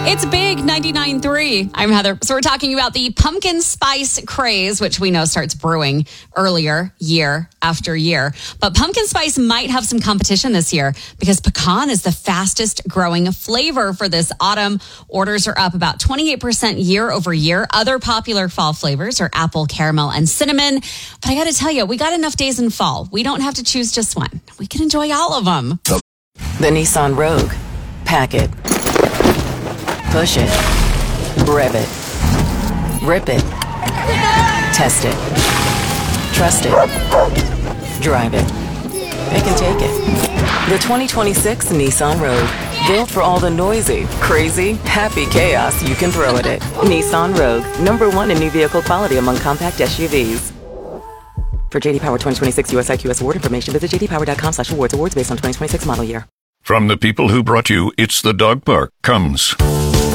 It's Big 99.3. I'm Heather. So we're talking about the pumpkin spice craze, which we know starts brewing earlier, year after year. But pumpkin spice might have some competition this year because pecan is the fastest growing flavor for this autumn. Orders are up about 28% year over year. Other popular fall flavors are apple, caramel, and cinnamon. But I got to tell you, we got enough days in fall. We don't have to choose just one. We can enjoy all of them. The Nissan Rogue. Pack it. Push it. Rev it. Rip it. Test it. Trust it. Drive it. Pick and take it. The 2026 Nissan Rogue. Built for all the noisy, crazy, happy chaos you can throw at it. Nissan Rogue. #1 in new vehicle quality among compact SUVs. For JD Power 2026 US IQS award information, visit jdpower.com/awards. Awards based on 2026 model year. From the people who brought you It's the Dog Park comes